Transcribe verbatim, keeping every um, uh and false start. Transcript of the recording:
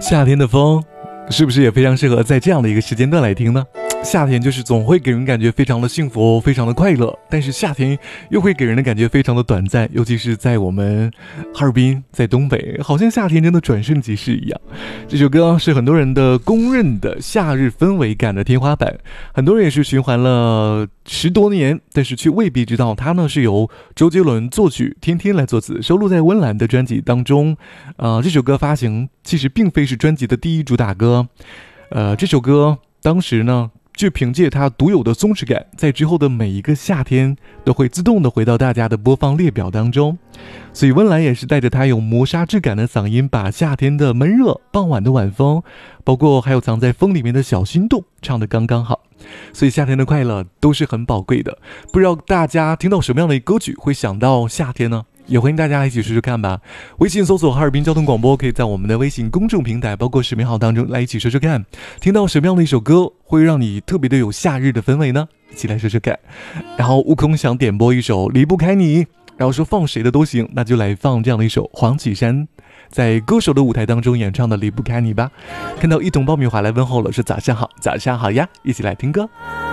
夏天的风是不是也非常适合在这样的一个时间段来听呢？夏天就是总会给人感觉非常的幸福，非常的快乐，但是夏天又会给人的感觉非常的短暂，尤其是在我们哈尔滨，在东北，好像夏天真的转瞬即逝一样。这首歌是很多人的公认的夏日氛围感的天花板，很多人也是循环了十多年，但是却未必知道它呢是由周杰伦作曲，天天来作词，收录在温岚的专辑当中。呃，这首歌发行其实并非是专辑的第一主打歌，呃，这首歌当时呢就凭借它独有的松弛感，在之后的每一个夏天都会自动的回到大家的播放列表当中。所以温岚也是带着它有磨砂质感的嗓音，把夏天的闷热、傍晚的晚风，包括还有藏在风里面的小心动唱得刚刚好。所以夏天的快乐都是很宝贵的。不知道大家听到什么样的歌曲会想到夏天呢？也欢迎大家一起试试看吧。微信搜索哈尔滨交通广播，可以在我们的微信公众平台包括视频号当中来一起说说看，听到什么样的一首歌会让你特别的有夏日的氛围呢？一起来说说看。然后悟空想点播一首离不开你，然后说放谁的都行，那就来放这样的一首黄绮珊在歌手的舞台当中演唱的离不开你吧。看到一桶爆米花来问候了，说早上好，早上好呀，一起来听歌。